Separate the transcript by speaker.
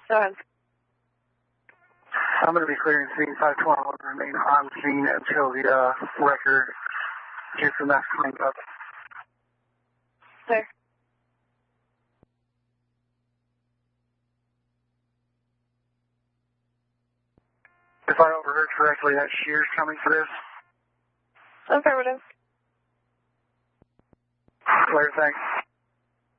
Speaker 1: Go ahead.
Speaker 2: I'm going to be clearing scene 512 and remain on scene until the record gets the next cleaned up.
Speaker 1: There.
Speaker 2: If I overheard correctly, that Shear's coming for this?
Speaker 1: Affirmative.
Speaker 2: Later, thanks.